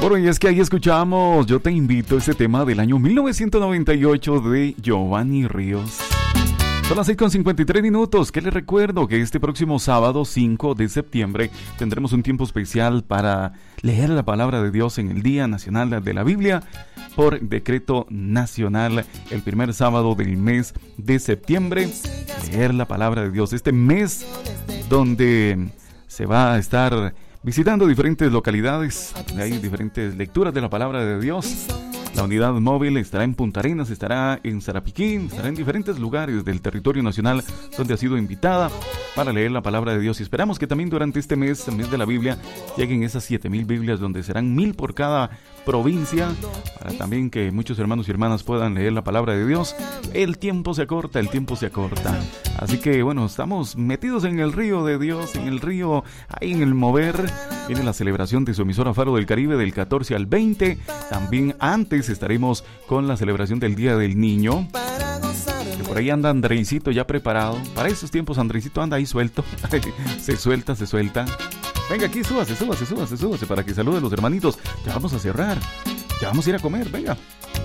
Bueno, y es que ahí escuchamos Yo Te Invito, ese tema del año 1998 de Giovanni Ríos. Son las 6:53. ¿Qué les recuerdo? Que este próximo sábado 5 de septiembre tendremos un tiempo especial para leer la palabra de Dios en el Día Nacional de la Biblia por decreto nacional, el primer sábado del mes de septiembre. Leer la palabra de Dios, este mes donde se va a estar visitando diferentes localidades, hay diferentes lecturas de la palabra de Dios. La unidad móvil estará en Punta Arenas, estará en Sarapiquín, estará en diferentes lugares del territorio nacional donde ha sido invitada para leer la palabra de Dios. Y esperamos que también durante este mes, el mes de la Biblia, lleguen esas 7,000 Biblias, donde serán 1,000 por cada provincia, para también que muchos hermanos y hermanas puedan leer la palabra de Dios. El tiempo se acorta, el tiempo se acorta. Así que bueno, estamos metidos en el río de Dios, en el río, ahí en el mover. Viene la celebración de su emisora Faro del Caribe del 14 al 20. También antes estaremos con la celebración del Día del Niño. Que por ahí anda Andreicito ya preparado. Para esos tiempos Andreicito anda ahí suelto. Se suelta. Venga aquí, súbase para que salude a los hermanitos. Ya vamos a cerrar. Ya vamos a ir a comer, venga.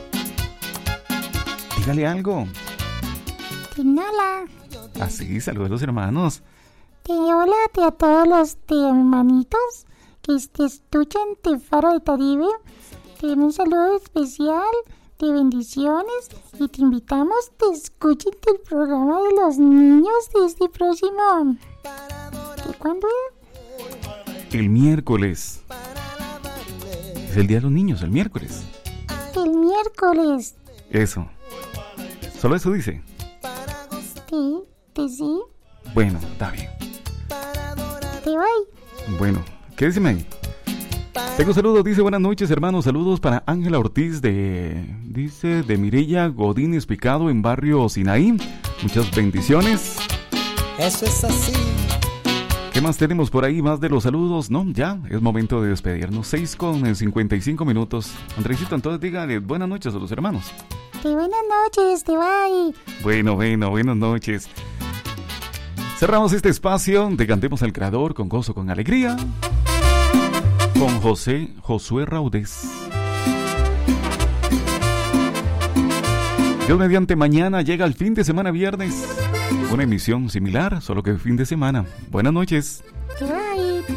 Dígale algo. Hola. Así, salude a los hermanos. Hola a todos los hermanitos que te escuchan de Faro de Caribe. Te doy un saludo especial de bendiciones y te invitamos a escuchen el programa de los niños de este próximo... ¿De cuándo es? El miércoles. Es el Día de los Niños, el miércoles. El miércoles. Eso. ¿Solo eso dice? Sí. Bueno, está bien. Te voy. Bueno, quédese ahí. Tengo saludos, dice buenas noches hermanos, saludos para Ángela Ortiz de Mireya Godínez Picado en barrio Sinaí. Muchas bendiciones. Eso es así. ¿Qué más tenemos por ahí? Más de los saludos, ¿no? Ya, es momento de despedirnos. 6:55. Andresito, entonces dígale buenas noches a los hermanos. Buenas noches, te voy. Bueno, buenas noches. Cerramos este espacio de Cantemos al Creador con gozo, con alegría, con Josué Raudés. Dios mediante, mañana llega el fin de semana viernes. Una emisión similar, solo que fin de semana. Buenas noches.